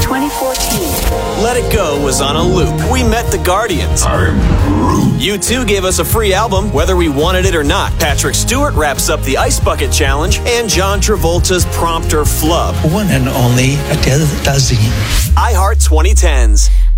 2014. Let It Go was on a loop. We met the Guardians. U2 gave us a free album, whether we wanted it or not. Patrick Stewart wraps up the Ice Bucket Challenge, and John Travolta's Prompt or Flub. One and only Adele Dazeem. iHeart 2010s.